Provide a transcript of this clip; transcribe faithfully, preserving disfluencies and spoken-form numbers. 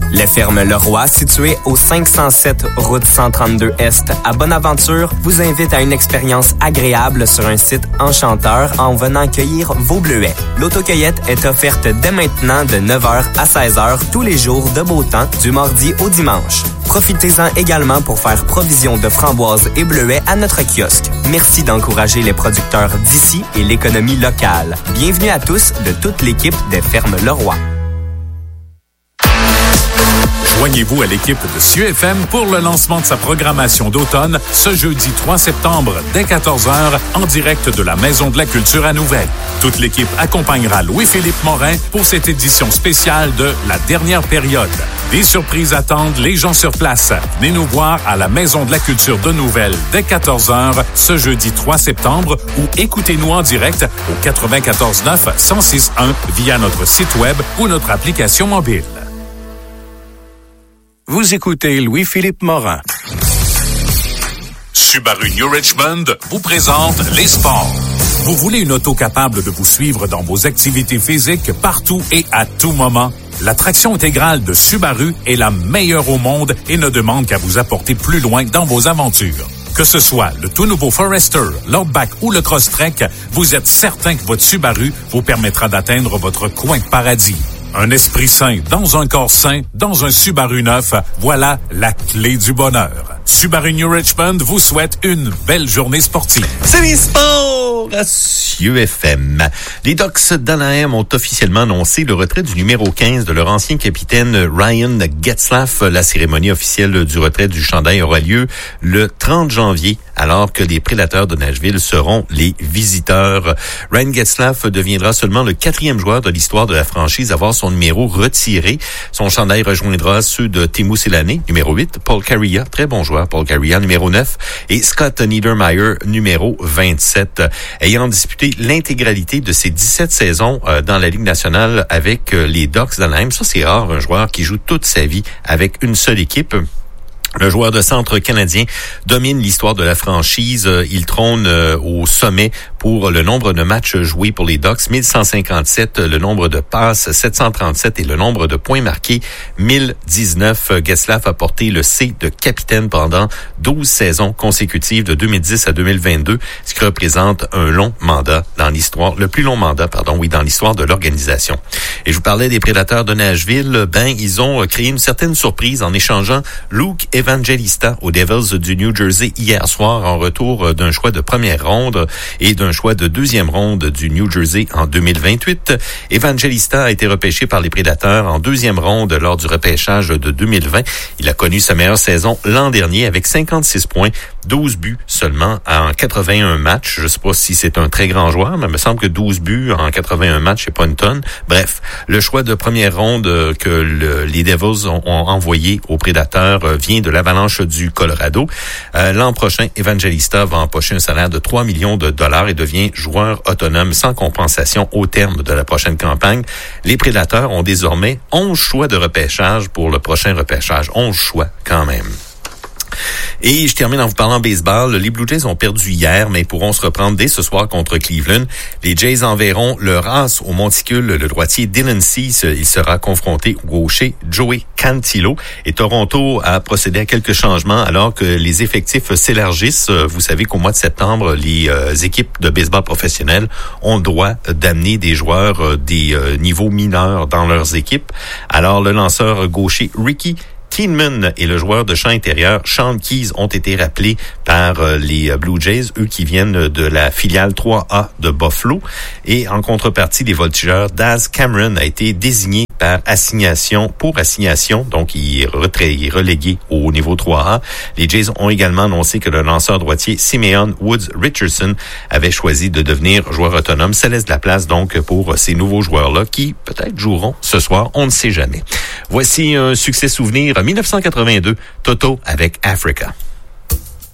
Les fermes Leroy, situées au cinq cent sept route cent trente-deux Est à Bonaventure, vous invitent à une expérience agréable sur un site enchanteur en venant cueillir vos bleuets. L'autocueillette est offerte dès maintenant de neuf heures à seize heures tous les jours de beau temps, du mardi au dimanche. Profitez-en également pour faire provision de framboises et bleuets à notre kiosque. Merci d'encourager les producteurs d'ici et l'économie locale. Bienvenue à tous de toute l'équipe des fermes Leroy. Joignez-vous à l'équipe de C U F M pour le lancement de sa programmation d'automne ce jeudi trois septembre dès quatorze heures en direct de la Maison de la Culture à Nouvelle. Toute l'équipe accompagnera Louis-Philippe Morin pour cette édition spéciale de La Dernière Période. Des surprises attendent les gens sur place. Venez nous voir à la Maison de la Culture de Nouvelle dès quatorze heures ce jeudi trois septembre ou écoutez-nous en direct au quatre-vingt-quatorze neuf cent six un via notre site web ou notre application mobile. Vous écoutez Louis-Philippe Morin. Subaru New Richmond vous présente les sports. Vous voulez une auto capable de vous suivre dans vos activités physiques partout et à tout moment? La traction intégrale de Subaru est la meilleure au monde et ne demande qu'à vous apporter plus loin dans vos aventures. Que ce soit le tout nouveau Forester, l'Outback ou le Crosstrek, vous êtes certain que votre Subaru vous permettra d'atteindre votre coin de paradis. Un esprit sain dans un corps sain, dans un Subaru neuf, voilà la clé du bonheur. Subaru New Richmond vous souhaite une belle journée sportive. C'est les sports à C U F M. Les Ducks d'Anaheim ont officiellement annoncé le retrait du numéro quinze de leur ancien capitaine Ryan Getzlaf. La cérémonie officielle du retrait du chandail aura lieu le trente janvier, alors que les Prédateurs de Nashville seront les visiteurs. Ryan Getzlaf deviendra seulement le quatrième joueur de l'histoire de la franchise à avoir son numéro retiré. Son chandail rejoindra ceux de Teemu Selanne, numéro huit, Paul Kariya, très bon joueur, Paul Kariya, numéro neuf, et Scott Niedermayer, numéro vingt-sept. Ayant disputé l'intégralité de ses dix-sept saisons euh, dans la Ligue nationale avec euh, les Ducks d'Anaheim, ça c'est rare, un joueur qui joue toute sa vie avec une seule équipe. Le joueur de centre canadien domine l'histoire de la franchise. Il trône au sommet pour le nombre de matchs joués pour les Ducks, mille cent cinquante-sept, le nombre de passes, sept cent trente-sept et le nombre de points marqués, mille dix-neuf. Getzlaf a porté le C de capitaine pendant douze saisons consécutives de deux mille dix à deux mille vingt-deux, ce qui représente un long mandat dans l'histoire, le plus long mandat, pardon, oui, dans l'histoire de l'organisation. Et je vous parlais des Prédateurs de Nashville, ben, ils ont créé une certaine surprise en échangeant Luke Evangelista aux Devils du New Jersey hier soir en retour d'un choix de première ronde et d'un choix de deuxième ronde du New Jersey en deux mille vingt-huit. Evangelista a été repêché par les Prédateurs en deuxième ronde lors du repêchage de deux mille vingt. Il a connu sa meilleure saison l'an dernier avec cinquante-six points, douze buts seulement en quatre-vingt-un matchs. Je sais pas si c'est un très grand joueur, mais il me semble que douze buts en quatre-vingt-un matchs, c'est pas une tonne. Bref, le choix de première ronde que le, les Devils ont, ont envoyé aux Prédateurs vient de l'Avalanche du Colorado. Euh, l'an prochain, Evangelista va empocher un salaire de trois millions de dollars et devient joueur autonome sans compensation au terme de la prochaine campagne. Les Prédateurs ont désormais onze choix de repêchage pour le prochain repêchage. onze choix quand même. Et je termine en vous parlant baseball. Les Blue Jays ont perdu hier, mais pourront se reprendre dès ce soir contre Cleveland. Les Jays enverront leur as au monticule, le droitier Dylan Cease. Il sera confronté au gaucher Joey Cantillo. Et Toronto a procédé à quelques changements alors que les effectifs s'élargissent. Vous savez qu'au mois de septembre, les euh, équipes de baseball professionnelles ont le droit d'amener des joueurs euh, des euh, niveaux mineurs dans leurs équipes. Alors, le lanceur gaucher Ricky Keenman et le joueur de champ intérieur Sean Keys ont été rappelés par euh, les Blue Jays, eux qui viennent de la filiale trois A de Buffalo. Et en contrepartie des voltigeurs, Daz Cameron a été désigné par assignation, pour assignation, donc il est, retrait, il est relégué au niveau trois A. Les Jays ont également annoncé que le lanceur droitier Simeon Woods Richardson avait choisi de devenir joueur autonome. Ça laisse de la place donc pour ces nouveaux joueurs-là qui peut-être joueront ce soir, on ne sait jamais. Voici un succès souvenir mille neuf cent quatre-vingt-deux, Toto avec Africa.